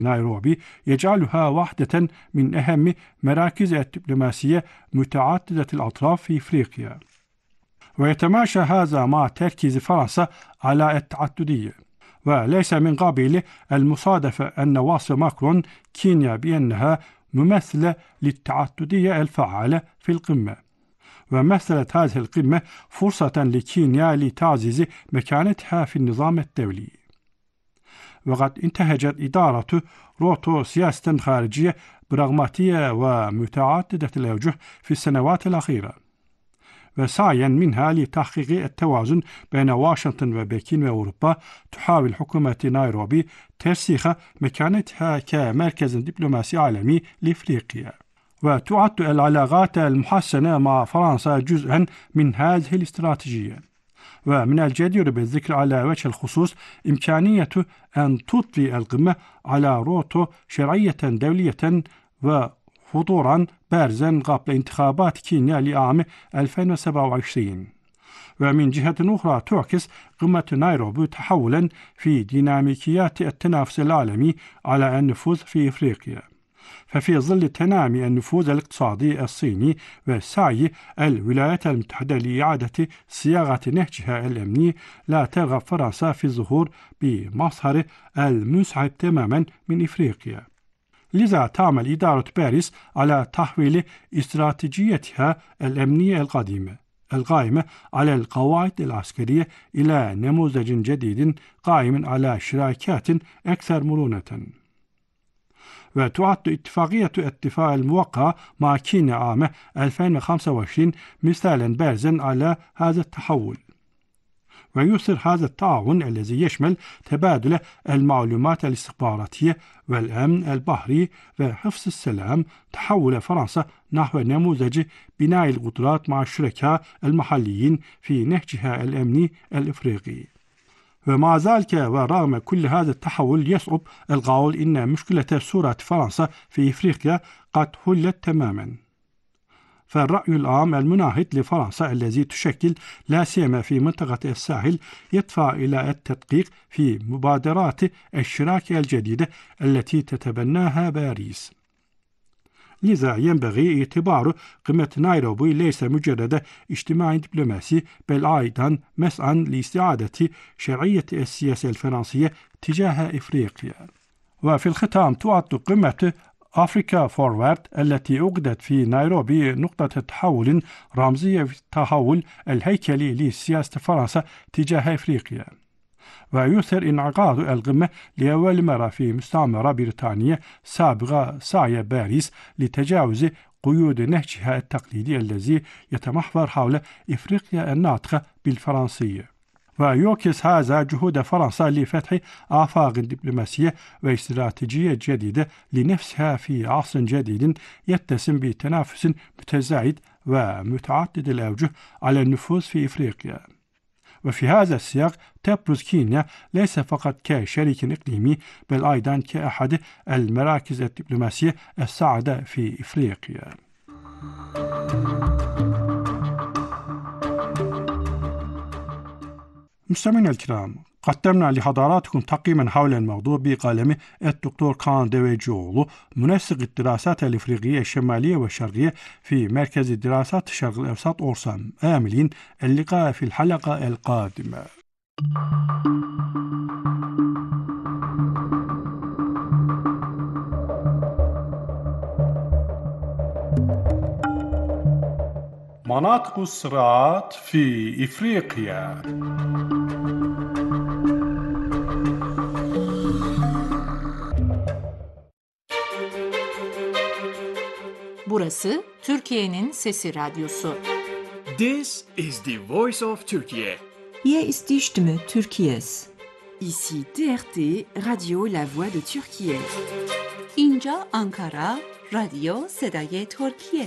نيروبي يجعلها واحدة من أهم مراكز الدبلوماسية متعددة الأطراف في إفريقيا. ويتماشى هذا مع تركيز فرنسا على التعددية، وليس من قابل المصادفة أن وصف ماكرون كينيا بأنها ممثلة للتعددية الفعالة في القمة. ومثلت هذه القمة فرصة لكينيا لتعزيز مكانتها في النظام الدولي. وقد انتهجت إدارة روتو سياسة خارجية براغماتية ومتعددة الأوجه في السنوات الأخيرة، وسعيا منها لتحقيق التوازن بين واشنطن وبكين وأوروبا، تحاول حكومة نيروبي ترسيخ مكانتها كمركز دبلوماسي عالمي لإفريقيا. وتعد العلاقات المحسنة مع فرنسا جزءا من هذه الاستراتيجية. ومن الجدير بالذكر على وجه الخصوص إمكانية أن تضفي القمة على روتو شرعية دولية وحضورا بارزا قبل انتخابات كينيا لعام 2027. ومن جهة أخرى تعكس قمة نيروبي تحولا في ديناميكيات التنافس العالمي على النفوذ في إفريقيا. ففي ظل تنامي النفوذ الاقتصادي الصيني وسعي الولايات المتحدة لإعادة صياغة نهجها الأمني، لا ترغب فرنسا في الظهور بمظهر المنسحب تماما من إفريقيا. لذا تعمل إدارة باريس على تحويل استراتيجيتها الأمنية القديمة القائمة على القواعد العسكرية إلى نموذج جديد قائم على شراكات أكثر مرونة. وتعد اتفاقية الدفاع الموقعة مع كينيا عام 2025 مثالا بارزا على هذا التحول. ويصر هذا التعاون الذي يشمل تبادل المعلومات الاستخباراتية والأمن البحري وحفظ السلام تحول فرنسا نحو نموذج بناء القدرات مع الشركاء المحليين في نهجها الأمني الإفريقي. ومع ذلك ورغم كل هذا التحول يصعب القول إن مشكلة صورة فرنسا في إفريقيا قد حلت تماما. فالرأي العام المناهض لفرنسا الذي تشكل لا سيما في منطقة الساحل يدفع إلى التدقيق في مبادرات الشراكة الجديدة التي تتبناها باريس. لذا ينبغي اعتبار قمة نيروبي ليس مجرد اجتماع دبلوماسي، بل أيضا مسعى لاستعادة شرعية السياسة الفرنسية تجاه إفريقيا. وفي الختام تعد قمة أفريكا فورورد التي عقدت في نيروبي نقطة تحول رمزية في التحول الهيكلي لسياسة فرنسا تجاه إفريقيا. ويثر انعقاد القمة لأول مرة في مستعمرة بريطانية سابقة سعي باريس لتجاوز قيود نهجها التقليدي الذي يتمحور حول إفريقيا الناطقة بالفرنسية. ويعكس هذا جهود فرنسا لفتح آفاق دبلوماسية واستراتيجية جديدة لنفسها في عصر جديد يتسم بتنافس متزايد ومتعدد الأوجه على النفوذ في إفريقيا. وفي هذا السياق تبرز كينيا ليس فقط كشريك إقليمي، بل أيضا كأحد المراكز الدبلوماسية الصاعدة في إفريقيا. مستمعينا الكرام، قدمنا لحضراتكم تقييما حول الموضوع بقلم الدكتور كان دويجولو، منسق الدراسات الإفريقية الشمالية والشرقية في مركز دراسات الشرق الأوسط أورسام. آملين اللقاء في الحلقة القادمة. مناطق الصراعات في إفريقيا. Burası Türkiye'nin Sesi Radyosu. This is the voice of Turkey. Hier ist die Stimme Türkiye's. Ici TRT, Radio La Voix de Türkiye. اینجا آنکارا، رادیو صدای ترکیه.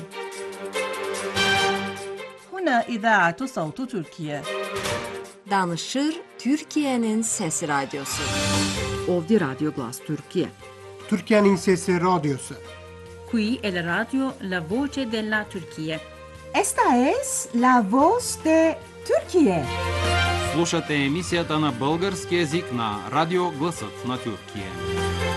هنا إذاعة صوت تركيا. Danışır Türkiye'nin Sesi Radyosu. Ovdi Radio Glas Türkiye. Türkiye'nin Sesi Radyosu. Qui è la radio La Voce della Turquía. Esta es la voz de Turquía. Слушате емисията на български език на Радио Гласът на Тюркия.